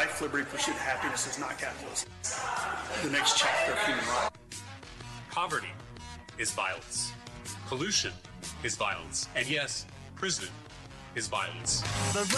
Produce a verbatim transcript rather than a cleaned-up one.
life, liberty, pursuit of happiness is not capitalism. The next chapter of human rights. Poverty is violence. Pollution is violence. And yes, prison is violence.